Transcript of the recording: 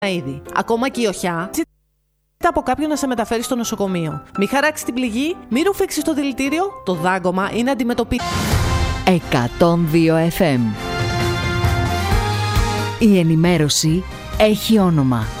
είδη. Ακόμα και η οχιά ζητά από κάποιον να σε μεταφέρει στο νοσοκομείο. Μη χαράξει την πληγή, μη ρουφήξει το δηλητήριο, το δάγκωμα ή να αντιμετωπίσει. 102 FM. Η ενημέρωση έχει όνομα.